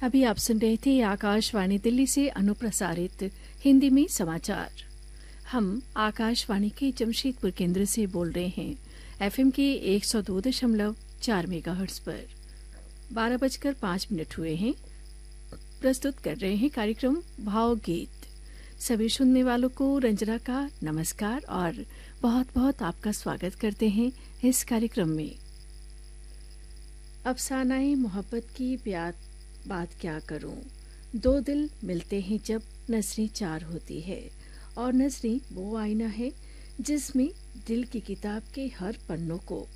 अभी आप सुन रहे थे आकाशवाणी दिल्ली से अनुप्रसारित हिंदी में समाचार। हम आकाशवाणी के जमशेदपुर केंद्र से बोल रहे हैं, एफएम के 102.4 मेगाहर्ट्ज पर। 12:05 हुए हैं। प्रस्तुत कर रहे हैं कार्यक्रम भावगीत। सभी सुनने वालों को रंजना का नमस्कार और बहुत बहुत आपका स्वागत करते हैं इस कार्यक्रम में। अफसानाए मोहब्बत की बात क्या करूं, दो दिल मिलते हैं जब नजरें चार होती है, और नजरें वो आईना है जिसमें दिल की किताब के हर पन्नों को